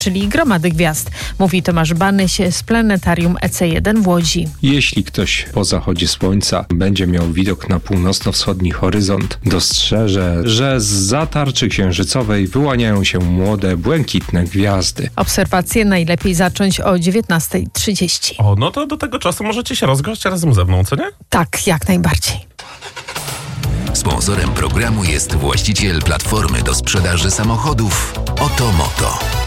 czyli gromady gwiazd, mówi Tomasz Banyś z Planetarium EC1 w Łodzi. Jeśli ktoś po zachodzie słońca będzie miał widok na północno-wschodni horyzont, dostrzeże, że zza tarczy księżycowej wyłaniają się młode, błękitne gwiazdy. Obserwacje najlepiej zacząć o 19:30. O, no to do tego czasu możecie się rozgość razem ze mną, co nie? Tak, jak najbardziej. Sponsorem programu jest właściciel platformy do sprzedaży samochodów Oto Moto.